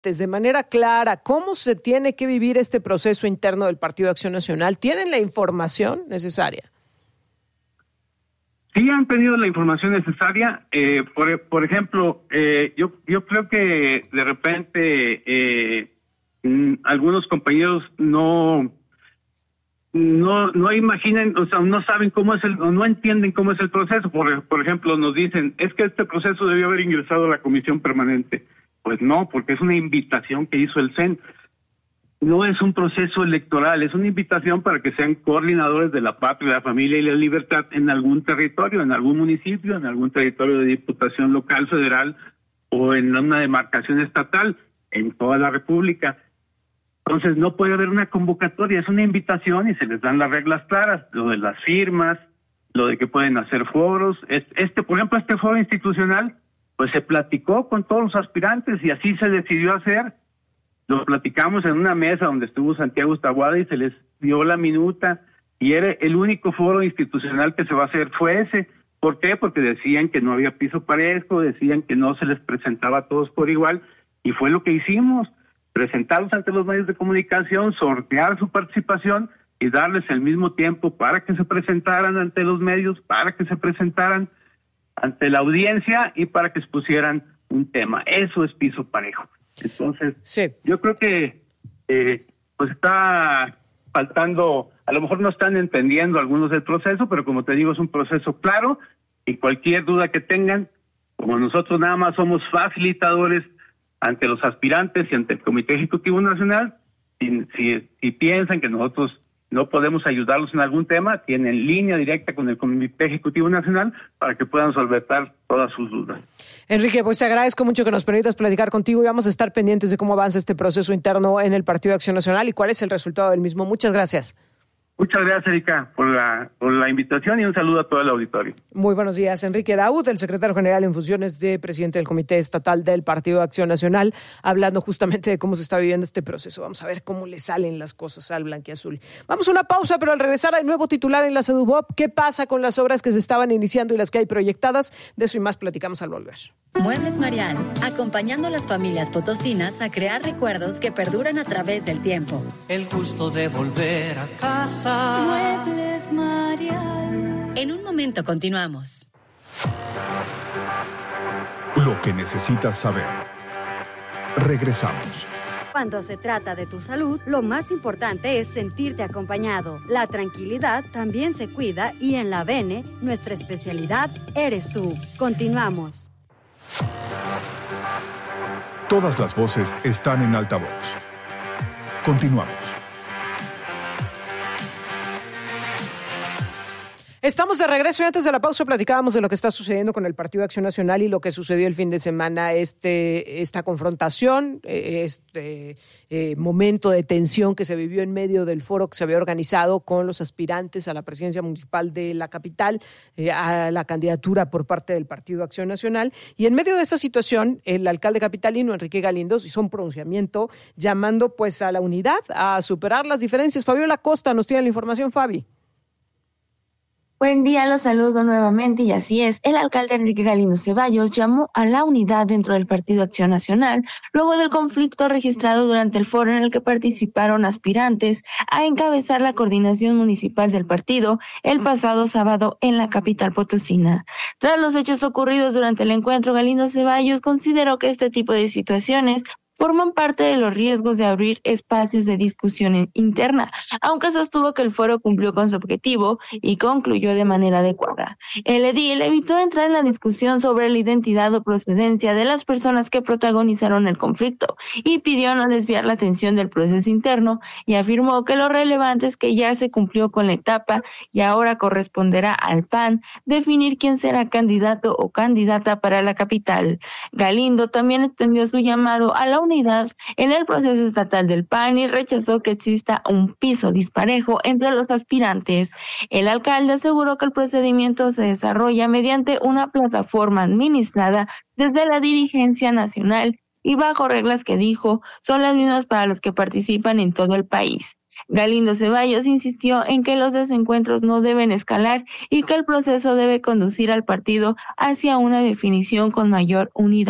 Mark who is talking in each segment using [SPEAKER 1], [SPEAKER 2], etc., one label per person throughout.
[SPEAKER 1] de manera clara cómo se tiene que vivir este proceso interno del Partido de Acción Nacional? ¿Tienen la información necesaria?
[SPEAKER 2] Sí han tenido la información necesaria. Por ejemplo, yo creo que de repente algunos compañeros no imaginan, o sea, no saben cómo es o no entienden cómo es el proceso. Por ejemplo, nos dicen, es que este proceso debió haber ingresado a la comisión permanente. Pues no, porque es una invitación que hizo el CEN. No es un proceso electoral, es una invitación para que sean coordinadores de la patria, la familia y la libertad en algún territorio, en algún municipio, en algún territorio de diputación local, federal o en una demarcación estatal, en toda la República. Entonces no puede haber una convocatoria, es una invitación y se les dan las reglas claras, lo de las firmas, lo de que pueden hacer foros. Por ejemplo, este foro institucional, pues se platicó con todos los aspirantes y así se decidió hacer. Lo platicamos en una mesa donde estuvo Santiago Taboada y se les dio la minuta y era el único foro institucional que se va a hacer fue ese. ¿Por qué? Porque decían que no había piso parejo, decían que no se les presentaba a todos por igual y fue lo que hicimos, presentarlos ante los medios de comunicación, sortear su participación y darles el mismo tiempo para que se presentaran ante los medios, para que se presentaran ante la audiencia y para que expusieran un tema. Eso es piso parejo. Entonces, sí. Yo creo que pues está faltando, a lo mejor no están entendiendo algunos del proceso, pero como te digo, es un proceso claro y cualquier duda que tengan, como nosotros nada más somos facilitadores ante los aspirantes y ante el Comité Ejecutivo Nacional, si piensan que nosotros no podemos ayudarlos en algún tema, tienen línea directa con el Comité Ejecutivo Nacional para que puedan solventar todas sus dudas.
[SPEAKER 1] Enrique, pues te agradezco mucho que nos permitas platicar contigo y vamos a estar pendientes de cómo avanza este proceso interno en el Partido de Acción Nacional y cuál es el resultado del mismo. Muchas gracias.
[SPEAKER 2] Muchas gracias, Erika, por la invitación y un saludo a todo el auditorio.
[SPEAKER 1] Muy buenos días. Enrique Daud, el secretario general en funciones de presidente del Comité Estatal del Partido de Acción Nacional, hablando justamente de cómo se está viviendo este proceso. Vamos a ver cómo le salen las cosas al blanquiazul. Vamos a una pausa, pero al regresar hay nuevo titular en la Sedubop. ¿Qué pasa con las obras que se estaban iniciando y las que hay proyectadas? De eso y más platicamos al volver.
[SPEAKER 3] Muebles Marial, acompañando a las familias potosinas a crear recuerdos que perduran a través del tiempo.
[SPEAKER 4] El gusto de volver a casa.
[SPEAKER 3] Muebles Marial. En un momento continuamos.
[SPEAKER 5] Lo que necesitas saber. Regresamos.
[SPEAKER 6] Cuando se trata de tu salud, lo más importante es sentirte acompañado. La tranquilidad también se cuida y en la Bene, nuestra especialidad eres tú. Continuamos.
[SPEAKER 5] Todas las voces están en altavoz. Continuamos.
[SPEAKER 1] Estamos de regreso y antes de la pausa platicábamos de lo que está sucediendo con el Partido de Acción Nacional y lo que sucedió el fin de semana, esta confrontación, momento de tensión que se vivió en medio del foro que se había organizado con los aspirantes a la presidencia municipal de la capital, a la candidatura por parte del Partido de Acción Nacional. Y en medio de esa situación, el alcalde capitalino, Enrique Galindo, hizo un pronunciamiento llamando pues a la unidad, a superar las diferencias. Fabiola Costa nos tiene la información, Fabi.
[SPEAKER 7] Buen día, los saludo nuevamente y así es. El alcalde Enrique Galindo Ceballos llamó a la unidad dentro del Partido Acción Nacional luego del conflicto registrado durante el foro en el que participaron aspirantes a encabezar la coordinación municipal del partido el pasado sábado en la capital potosina. Tras los hechos ocurridos durante el encuentro, Galindo Ceballos consideró que este tipo de situaciones forman parte de los riesgos de abrir espacios de discusión interna, aunque sostuvo que el foro cumplió con su objetivo y concluyó de manera adecuada. El edil evitó entrar en la discusión sobre la identidad o procedencia de las personas que protagonizaron el conflicto y pidió no desviar la atención del proceso interno y afirmó que lo relevante es que ya se cumplió con la etapa y ahora corresponderá al PAN definir quién será candidato o candidata para la capital. Galindo también extendió su llamado a la unidad en el proceso estatal del PAN y rechazó que exista un piso disparejo entre los aspirantes. El alcalde aseguró que el procedimiento se desarrolla mediante una plataforma administrada desde la dirigencia nacional y bajo reglas que dijo son las mismas para los que participan en todo el país. Galindo Ceballos insistió en que los desencuentros no deben escalar y que el proceso debe conducir al partido hacia una definición con mayor unidad.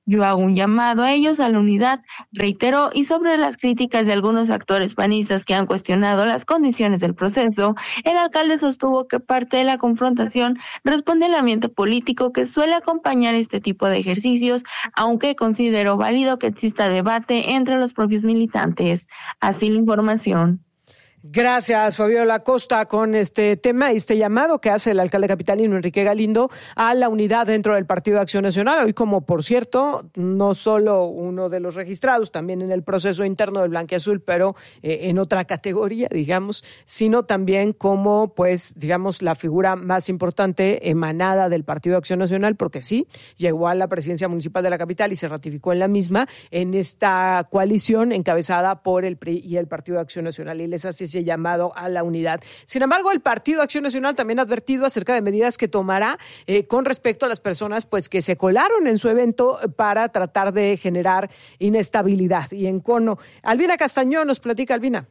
[SPEAKER 7] Yo hago un llamado a ellos a la unidad, reiteró, y sobre las críticas de algunos actores panistas que han cuestionado las condiciones del proceso, el alcalde sostuvo que parte de la confrontación responde al ambiente político que suele acompañar este tipo de ejercicios, aunque consideró válido que exista debate entre los propios militantes. Así la información.
[SPEAKER 1] Gracias, Fabiola Costa, con este tema y este llamado que hace el alcalde capitalino Enrique Galindo a la unidad dentro del Partido de Acción Nacional. Hoy, como por cierto, no solo uno de los registrados, también en el proceso interno del Blanquiazul, pero en otra categoría, digamos, sino también como, pues, digamos, la figura más importante emanada del Partido de Acción Nacional, porque sí, llegó a la presidencia municipal de la capital y se ratificó en la misma, en esta coalición encabezada por el PRI y el Partido de Acción Nacional, y les hace ese llamado a la unidad. Sin embargo, el Partido de Acción Nacional también ha advertido acerca de medidas que tomará con respecto a las personas pues que se colaron en su evento para tratar de generar inestabilidad y encono. Albina Castañón nos platica. Albina.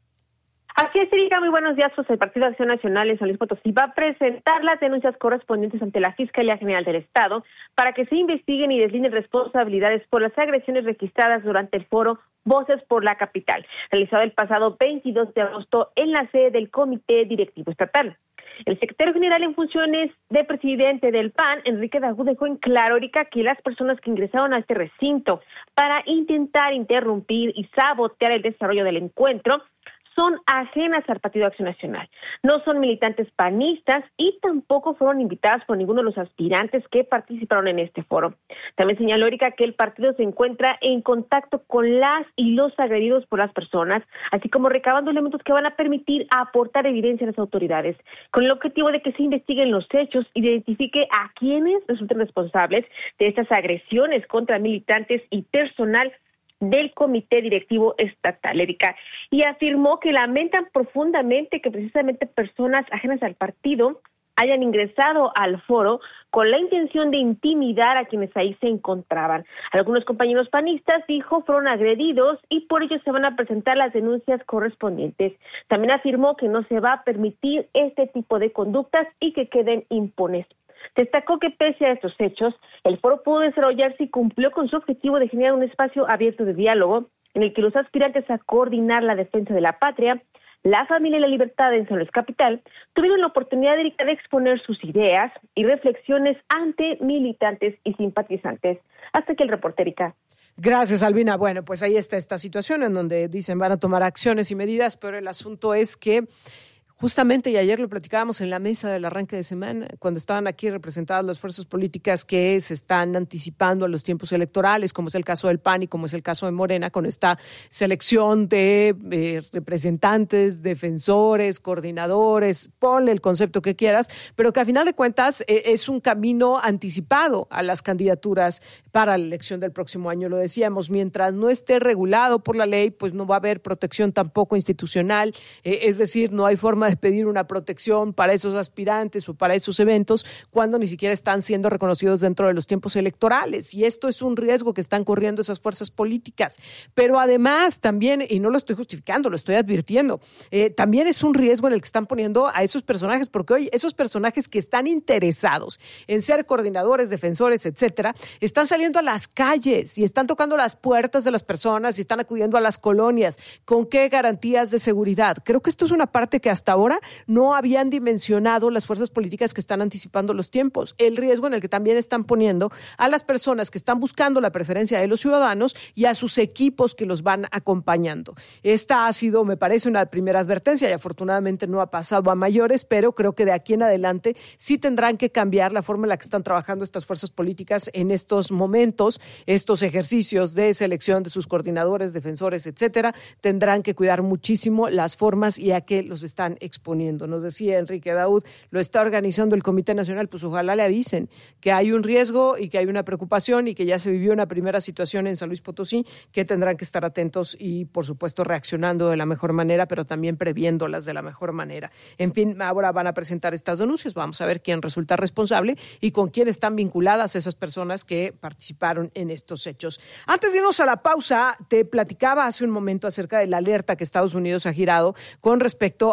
[SPEAKER 8] Así es, Erika, muy buenos días. Pues el Partido de Acción Nacional en San Luis Potosí va a presentar las denuncias correspondientes ante la Fiscalía General del Estado para que se investiguen y deslinden responsabilidades por las agresiones registradas durante el foro Voces por la Capital, realizado el pasado 22 de agosto en la sede del Comité Directivo Estatal. El secretario general en funciones de presidente del PAN, Enrique Dajú, dejó en claro, Erika, que las personas que ingresaron a este recinto para intentar interrumpir y sabotear el desarrollo del encuentro son ajenas al Partido de Acción Nacional. No son militantes panistas y tampoco fueron invitadas por ninguno de los aspirantes que participaron en este foro. También señaló, Erika, que el partido se encuentra en contacto con las y los agredidos por las personas, así como recabando elementos que van a permitir aportar evidencia a las autoridades, con el objetivo de que se investiguen los hechos y identifique a quienes resulten responsables de estas agresiones contra militantes y personal del Comité Directivo Estatal, Erika, y afirmó que lamentan profundamente que precisamente personas ajenas al partido hayan ingresado al foro con la intención de intimidar a quienes ahí se encontraban. Algunos compañeros panistas, dijo, fueron agredidos y por ello se van a presentar las denuncias correspondientes. También afirmó que no se va a permitir este tipo de conductas y que queden impunes. Destacó que pese a estos hechos, el foro pudo desarrollarse y cumplió con su objetivo de generar un espacio abierto de diálogo en el que los aspirantes a coordinar la defensa de la patria, la familia y la libertad en San Luis Capital tuvieron la oportunidad de exponer sus ideas y reflexiones ante militantes y simpatizantes. Hasta aquí el reporte, Erika.
[SPEAKER 1] Gracias, Albina. Bueno, pues ahí está esta situación en donde dicen van a tomar acciones y medidas, pero el asunto es que justamente, y ayer lo platicábamos en la mesa del arranque de semana, cuando estaban aquí representadas las fuerzas políticas que se están anticipando a los tiempos electorales, como es el caso del PAN y como es el caso de Morena, con esta selección de representantes, defensores, coordinadores, ponle el concepto que quieras, pero que a final de cuentas es un camino anticipado a las candidaturas para la elección del próximo año. Lo decíamos, mientras no esté regulado por la ley, pues no va a haber protección tampoco institucional, es decir, no hay forma de pedir una protección para esos aspirantes o para esos eventos cuando ni siquiera están siendo reconocidos dentro de los tiempos electorales. Y esto es un riesgo que están corriendo esas fuerzas políticas. Pero además también, y no lo estoy justificando, lo estoy advirtiendo, también es un riesgo en el que están poniendo a esos personajes, porque hoy esos personajes que están interesados en ser coordinadores, defensores, etcétera, están saliendo a las calles y están tocando las puertas de las personas y están acudiendo a las colonias. ¿Con qué garantías de seguridad? Creo que esto es una parte que hasta ahora no habían dimensionado las fuerzas políticas que están anticipando los tiempos. El riesgo en el que también están poniendo a las personas que están buscando la preferencia de los ciudadanos y a sus equipos que los van acompañando. Esta ha sido, me parece, una primera advertencia y afortunadamente no ha pasado a mayores, pero creo que de aquí en adelante sí tendrán que cambiar la forma en la que están trabajando estas fuerzas políticas en estos momentos, estos ejercicios de selección de sus coordinadores, defensores, etcétera. Tendrán que cuidar muchísimo las formas y a qué los están exponiendo. Nos decía Enrique Daud, lo está organizando el Comité Nacional, pues ojalá le avisen que hay un riesgo y que hay una preocupación y que ya se vivió una primera situación en San Luis Potosí, que tendrán que estar atentos y, por supuesto, reaccionando de la mejor manera, pero también previéndolas de la mejor manera. En fin, ahora van a presentar estas denuncias, vamos a ver quién resulta responsable y con quién están vinculadas esas personas que participaron en estos hechos. Antes de irnos a la pausa, te platicaba hace un momento acerca de la alerta que Estados Unidos ha girado con respecto a México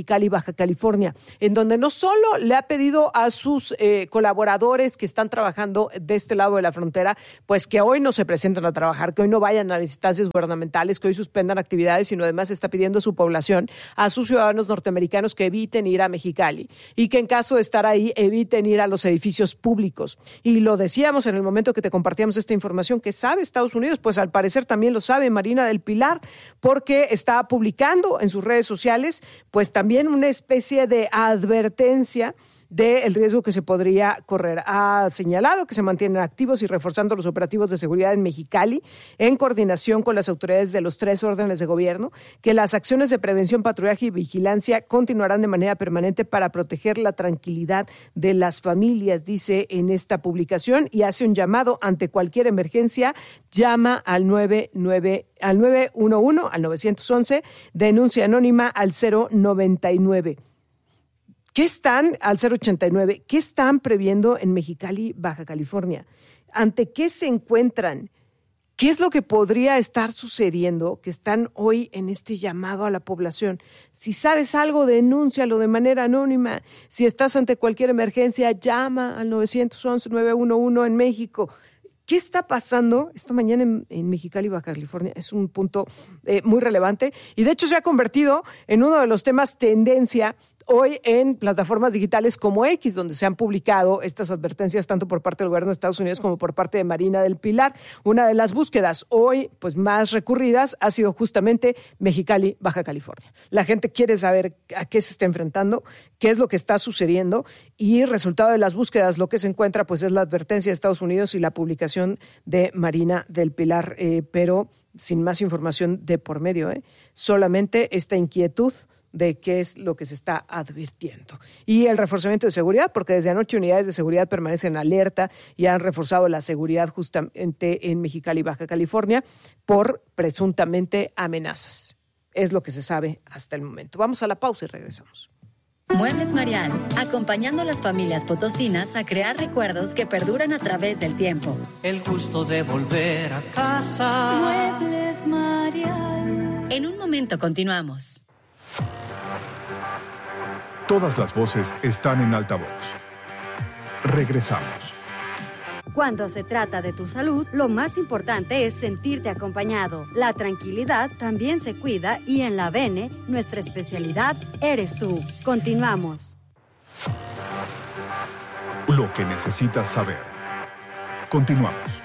[SPEAKER 1] Mexicali, Baja California, en donde no solo le ha pedido a sus colaboradores que están trabajando de este lado de la frontera, pues que hoy no se presenten a trabajar, que hoy no vayan a las instancias gubernamentales, que hoy suspendan actividades, sino además está pidiendo a su población, a sus ciudadanos norteamericanos que eviten ir a Mexicali y que en caso de estar ahí eviten ir a los edificios públicos. Y lo decíamos en el momento que te compartíamos esta información, que sabe Estados Unidos, pues al parecer también lo sabe Marina del Pilar, porque está publicando en sus redes sociales pues también una especie de advertencia del riesgo que se podría correr. Ha señalado que se mantienen activos y reforzando los operativos de seguridad en Mexicali en coordinación con las autoridades de los 3 órdenes de gobierno, que las acciones de prevención, patrullaje y vigilancia continuarán de manera permanente para proteger la tranquilidad de las familias, dice en esta publicación, y hace un llamado ante cualquier emergencia, llama al 911, al 911, denuncia anónima al 099. ¿Qué están al 089? ¿Qué están previendo en Mexicali, Baja California? ¿Ante qué se encuentran? ¿Qué es lo que podría estar sucediendo que están hoy en este llamado a la población? Si sabes algo, denúncialo de manera anónima. Si estás ante cualquier emergencia, llama al 911, 911 en México. ¿Qué está pasando esta mañana en Mexicali, Baja California? Es un punto muy relevante y de hecho se ha convertido en uno de los temas tendencia hoy en plataformas digitales como X, donde se han publicado estas advertencias tanto por parte del gobierno de Estados Unidos como por parte de Marina del Pilar. Una de las búsquedas hoy pues más recurridas ha sido justamente Mexicali, Baja California. La gente quiere saber a qué se está enfrentando, qué es lo que está sucediendo y el resultado de las búsquedas, lo que se encuentra pues es la advertencia de Estados Unidos y la publicación de Marina del Pilar, pero sin más información de por medio, solamente esta inquietud de qué es lo que se está advirtiendo. Y el reforzamiento de seguridad, porque desde anoche unidades de seguridad permanecen alerta y han reforzado la seguridad justamente en Mexicali, Baja California, por presuntamente amenazas. Es lo que se sabe hasta el momento. Vamos a la pausa y regresamos.
[SPEAKER 3] Muebles Marial, acompañando a las familias potosinas a crear recuerdos que perduran a través del tiempo.
[SPEAKER 4] El gusto de volver a casa.
[SPEAKER 3] Muebles Marial. En un momento continuamos.
[SPEAKER 5] Todas las voces están en altavoz. Regresamos.
[SPEAKER 6] Cuando se trata de tu salud, lo más importante es sentirte acompañado. La tranquilidad también se cuida y en la Bene, nuestra especialidad eres tú. Continuamos.
[SPEAKER 5] Lo que necesitas saber. Continuamos.